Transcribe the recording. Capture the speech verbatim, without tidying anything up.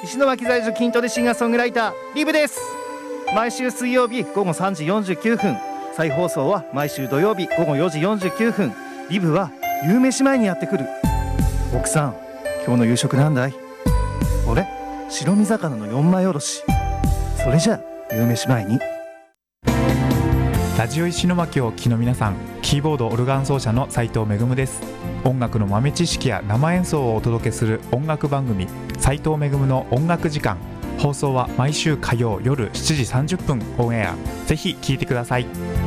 石巻在住筋トレシンガーソングライターリブです。毎週水曜日午後さんじよんじゅうきゅうふん、再放送は毎週土曜日午後よじよんじゅうきゅうふん。リブは夕飯前にやってくる。奥さん、今日の夕食なんだい？俺、白身魚の四枚おろし。それじゃあ夕飯前に。 ラジオ石巻をお聞きの皆さん、キーボードオルガン奏者の斉藤めぐむです。音楽の豆知識や生演奏をお届けする音楽番組、斉藤めぐむの音楽時間。放送は毎週火曜夜しちじさんじゅっぷんオンエア。ぜひ聴いてください。